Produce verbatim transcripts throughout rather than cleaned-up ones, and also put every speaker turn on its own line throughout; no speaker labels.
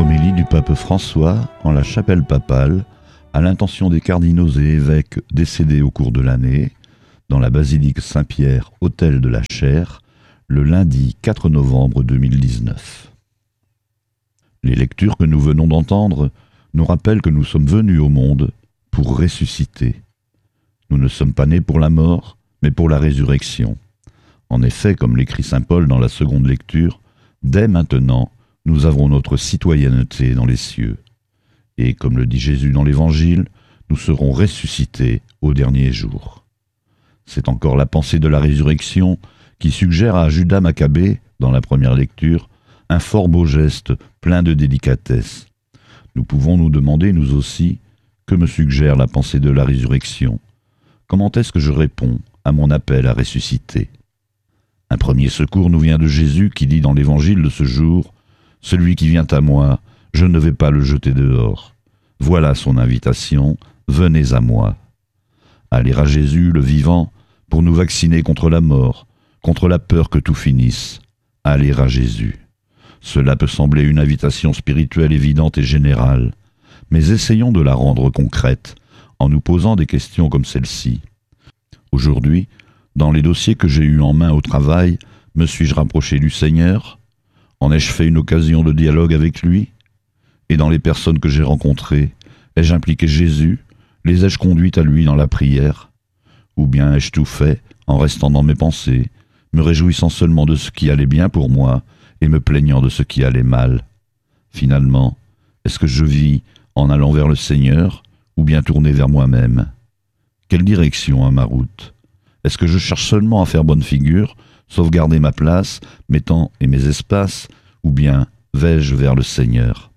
Homélie du pape François en la chapelle papale à l'intention des cardinaux et évêques décédés au cours de l'année dans la basilique Saint-Pierre, autel de la Chaire, le lundi quatre novembre deux mille dix-neuf. Les lectures que nous venons d'entendre nous rappellent que nous sommes venus au monde pour ressusciter. Nous ne sommes pas nés pour la mort, mais pour la résurrection. En effet, comme l'écrit saint Paul dans la seconde lecture, dès maintenant, nous avons notre citoyenneté dans les cieux. Et comme le dit Jésus dans l'Évangile, nous serons ressuscités au dernier jour. C'est encore la pensée de la résurrection qui suggère à Judas Maccabée, dans la première lecture, un fort beau geste plein de délicatesse. Nous pouvons nous demander, nous aussi, que me suggère la pensée de la résurrection? Comment est-ce que je réponds à mon appel à ressusciter? Un premier secours nous vient de Jésus qui dit dans l'Évangile de ce jour « Celui qui vient à moi, je ne vais pas le jeter dehors. Voilà son invitation, venez à moi. » Aller à Jésus, le vivant, pour nous vacciner contre la mort, contre la peur que tout finisse. Aller à Jésus. Cela peut sembler une invitation spirituelle évidente et générale, mais essayons de la rendre concrète en nous posant des questions comme celle-ci. Aujourd'hui, dans les dossiers que j'ai eus en main au travail, me suis-je rapproché du Seigneur? En ai-je fait une occasion de dialogue avec lui? Et dans les personnes que j'ai rencontrées, ai-je impliqué Jésus? Les ai-je conduites à lui dans la prière? Ou bien ai-je tout fait en restant dans mes pensées, me réjouissant seulement de ce qui allait bien pour moi et me plaignant de ce qui allait mal? Finalement, est-ce que je vis en allant vers le Seigneur ou bien tourné vers moi-même? Quelle direction a ma route? Est-ce que je cherche seulement à faire bonne figure, sauvegarder ma place, mes temps et mes espaces, ou bien vais-je vers le Seigneur?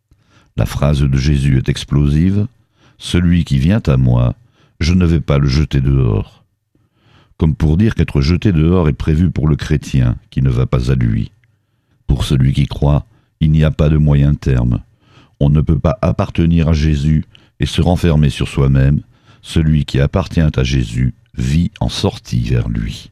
La phrase de Jésus est explosive. « Celui qui vient à moi, je ne vais pas le jeter dehors. » Comme pour dire qu'être jeté dehors est prévu pour le chrétien qui ne va pas à lui. Pour celui qui croit, il n'y a pas de moyen terme. On ne peut pas appartenir à Jésus et se renfermer sur soi-même. Celui qui appartient à Jésus vit en sortie vers lui.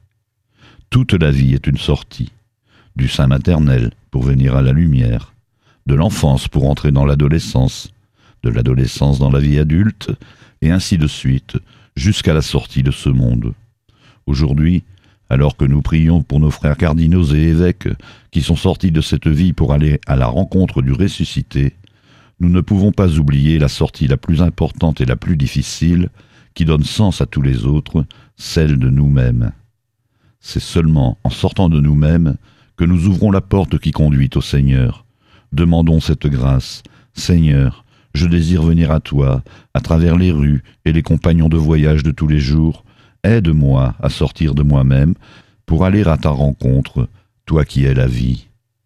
Toute la vie est une sortie, du sein maternel pour venir à la lumière, de l'enfance pour entrer dans l'adolescence, de l'adolescence dans la vie adulte, et ainsi de suite, jusqu'à la sortie de ce monde. Aujourd'hui, alors que nous prions pour nos frères cardinaux et évêques qui sont sortis de cette vie pour aller à la rencontre du ressuscité, nous ne pouvons pas oublier la sortie la plus importante et la plus difficile, qui donne sens à tous les autres, celle de nous-mêmes. C'est seulement en sortant de nous-mêmes que nous ouvrons la porte qui conduit au Seigneur. Demandons cette grâce. Seigneur, je désire venir à toi, à travers les rues et les compagnons de voyage de tous les jours. Aide-moi à sortir de moi-même pour aller à ta rencontre, toi qui es la vie.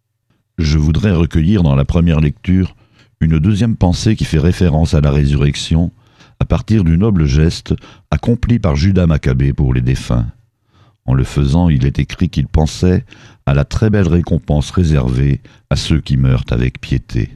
Je voudrais recueillir dans la première lecture une deuxième pensée qui fait référence à la résurrection, à partir du noble geste accompli par Judas Maccabée pour les défunts. En le faisant, il est écrit qu'il pensait à la très belle récompense réservée à ceux qui meurent avec piété.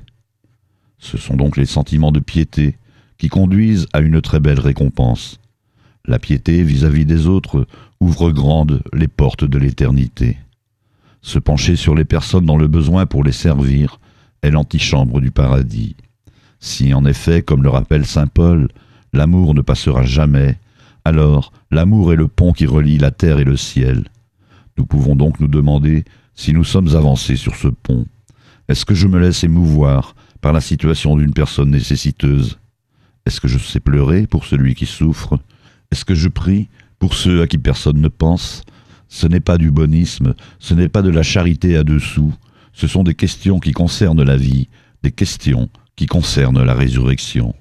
Ce sont donc les sentiments de piété qui conduisent à une très belle récompense. La piété vis-à-vis des autres ouvre grandes les portes de l'éternité. Se pencher sur les personnes dans le besoin pour les servir est l'antichambre du paradis. Si en effet, comme le rappelle saint Paul, l'amour ne passera jamais, alors l'amour est le pont qui relie la terre et le ciel. Nous pouvons donc nous demander si nous sommes avancés sur ce pont. Est-ce que je me laisse émouvoir par la situation d'une personne nécessiteuse? Est-ce que je sais pleurer pour celui qui souffre? Est-ce que je prie pour ceux à qui personne ne pense? Ce n'est pas du bonisme, ce n'est pas de la charité à deux sous. Ce sont des questions qui concernent la vie, des questions qui concernent la résurrection.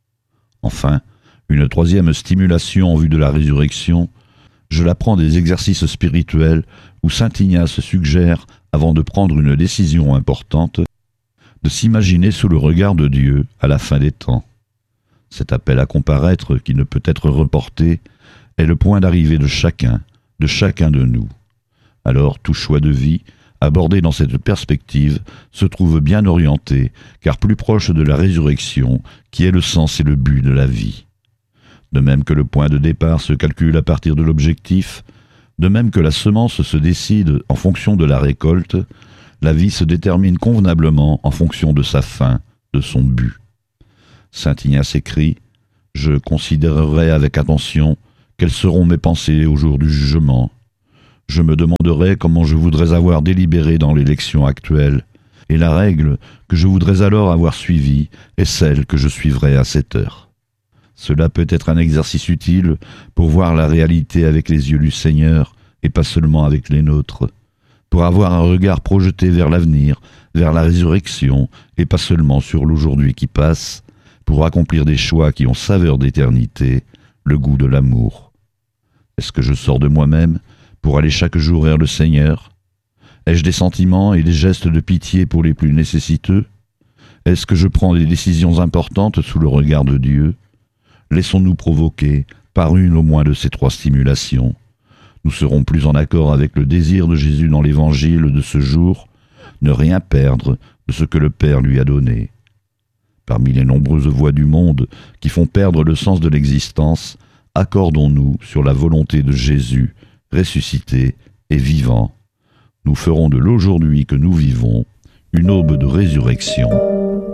Enfin, une troisième stimulation en vue de la résurrection, je la prends des exercices spirituels où saint Ignace suggère, avant de prendre une décision importante, de s'imaginer sous le regard de Dieu à la fin des temps. Cet appel à comparaître qui ne peut être reporté est le point d'arrivée de chacun, de chacun de nous. Alors tout choix de vie, abordé dans cette perspective, se trouve bien orienté, car plus proche de la résurrection, qui est le sens et le but de la vie. De même que le point de départ se calcule à partir de l'objectif, de même que la semence se décide en fonction de la récolte, La vie se détermine convenablement en fonction de sa fin, de son but. Saint Ignace écrit « Je considérerai avec attention quelles seront mes pensées au jour du jugement. Je me demanderai comment je voudrais avoir délibéré dans l'élection actuelle, et la règle que je voudrais alors avoir suivie est celle que je suivrai à cette heure. » Cela peut être un exercice utile pour voir la réalité avec les yeux du Seigneur et pas seulement avec les nôtres, pour avoir un regard projeté vers l'avenir, vers la résurrection et pas seulement sur l'aujourd'hui qui passe, pour accomplir des choix qui ont saveur d'éternité, le goût de l'amour. Est-ce que je sors de moi-même pour aller chaque jour vers le Seigneur? Ai-je des sentiments et des gestes de pitié pour les plus nécessiteux? Est-ce que je prends des décisions importantes sous le regard de Dieu? Laissons-nous provoquer par une au moins de ces trois stimulations. Nous serons plus en accord avec le désir de Jésus dans l'Évangile de ce jour, ne rien perdre de ce que le Père lui a donné. Parmi les nombreuses voies du monde qui font perdre le sens de l'existence, accordons-nous sur la volonté de Jésus, ressuscité et vivant. Nous ferons de l'aujourd'hui que nous vivons une aube de résurrection.